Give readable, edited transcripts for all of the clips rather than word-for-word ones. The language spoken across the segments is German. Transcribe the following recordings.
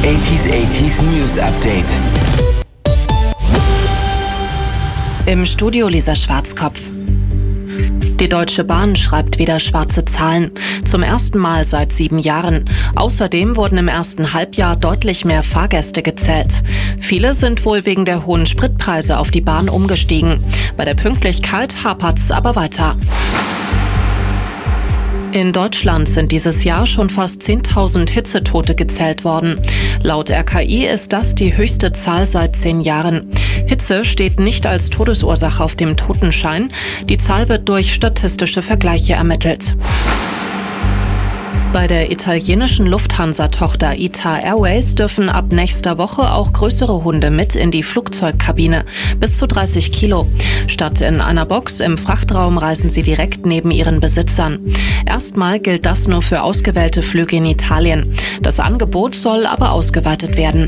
80s News Update. Im Studio Lisa Schwarzkopf. Die Deutsche Bahn schreibt wieder schwarze Zahlen. Zum ersten Mal seit 7 Jahren. Außerdem wurden im ersten Halbjahr deutlich mehr Fahrgäste gezählt. Viele sind wohl wegen der hohen Spritpreise auf die Bahn umgestiegen. Bei der Pünktlichkeit hapert's aber weiter. In Deutschland sind dieses Jahr schon fast 10.000 Hitzetote gezählt worden. Laut RKI ist das die höchste Zahl seit 10 Jahren. Hitze steht nicht als Todesursache auf dem Totenschein. Die Zahl wird durch statistische Vergleiche ermittelt. Bei der italienischen Lufthansa-Tochter ITA Airways dürfen ab nächster Woche auch größere Hunde mit in die Flugzeugkabine, bis zu 30 Kilo. Statt in einer Box im Frachtraum reisen sie direkt neben ihren Besitzern. Erstmal gilt das nur für ausgewählte Flüge in Italien. Das Angebot soll aber ausgeweitet werden.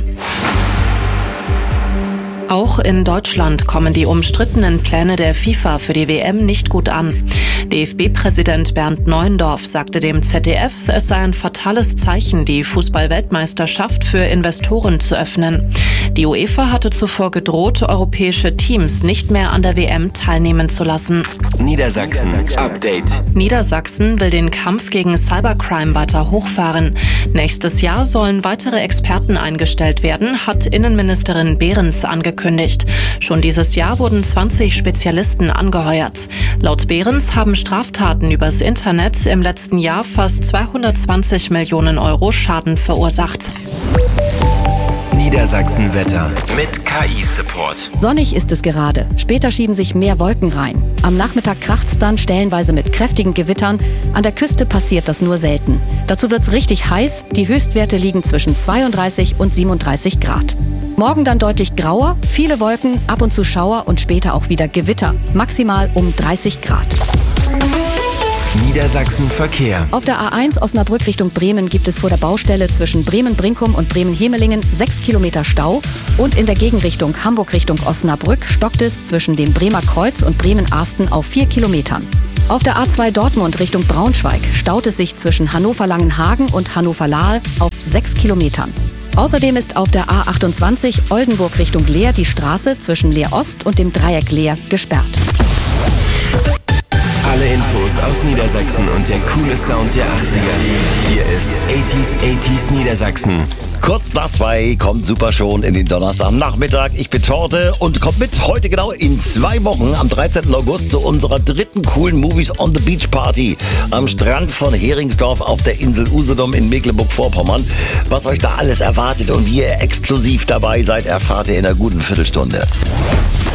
Auch in Deutschland kommen die umstrittenen Pläne der FIFA für die WM nicht gut an. DFB-Präsident Bernd Neuendorf sagte dem ZDF, es sei ein fatales Zeichen, die Fußball-Weltmeisterschaft für Investoren zu öffnen. Die UEFA hatte zuvor gedroht, europäische Teams nicht mehr an der WM teilnehmen zu lassen. Niedersachsen Update. Niedersachsen will den Kampf gegen Cybercrime weiter hochfahren. Nächstes Jahr sollen weitere Experten eingestellt werden, hat Innenministerin Behrens angekündigt. Schon dieses Jahr wurden 20 Spezialisten angeheuert. Laut Behrens haben Straftaten übers Internet im letzten Jahr fast 220 Millionen Euro Schaden verursacht. Niedersachsen-Wetter mit KI-Support. Sonnig ist es gerade. Später schieben sich mehr Wolken rein. Am Nachmittag kracht's dann stellenweise mit kräftigen Gewittern. An der Küste passiert das nur selten. Dazu wird's richtig heiß. Die Höchstwerte liegen zwischen 32 und 37 Grad. Morgen dann deutlich grauer, viele Wolken, ab und zu Schauer und später auch wieder Gewitter. Maximal um 30 Grad. Niedersachsen-Verkehr. Auf der A1 Osnabrück Richtung Bremen gibt es vor der Baustelle zwischen Bremen-Brinkum und Bremen-Hemelingen 6 Kilometer Stau. Und in der Gegenrichtung Hamburg Richtung Osnabrück stockt es zwischen dem Bremer Kreuz und Bremen-Arsten auf 4 Kilometern. Auf der A2 Dortmund Richtung Braunschweig staut es sich zwischen Hannover-Langenhagen und Hannover-Lahl auf 6 Kilometern. Außerdem ist auf der A28 Oldenburg Richtung Leer die Straße zwischen Leer Ost und dem Dreieck Leer gesperrt. Alle Infos aus Niedersachsen und der coole Sound der 80er. Hier ist 80s Niedersachsen. Kurz nach 2 kommt Super schon in den Donnerstagnachmittag. Ich bin Torte und kommt mit heute genau in 2 Wochen am 13. August zu unserer 3. coolen Movies on the Beach Party am Strand von Heringsdorf auf der Insel Usedom in Mecklenburg-Vorpommern. Was euch da alles erwartet und wie ihr exklusiv dabei seid, erfahrt ihr in einer guten Viertelstunde.